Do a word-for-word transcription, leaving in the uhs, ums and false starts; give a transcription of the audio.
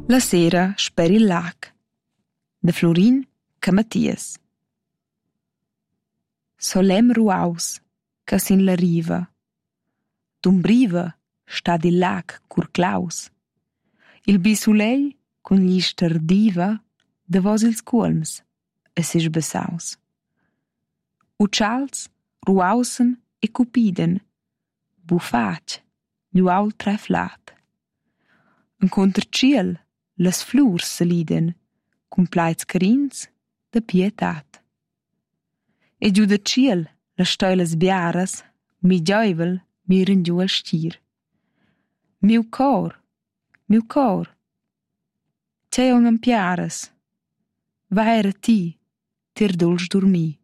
La sera sper il lac de Florin Camatias. Solem ruaus ca sin la riva. D'umbriva sta il lac cur claus. Il bisulei cun gli stardiva davos ils cuolms e se sbessaus. Uccials ruausen e cupiden, bufac, gluaul treflat. Encontre ciel las flurs saliden, cun plaids carins da pietat. E giù da ciel las stoilas biaras, mi giaivel miren giù al stir. Miu cor, miu cor, c'è un ampiaras, va era ti, tir dolce dormi.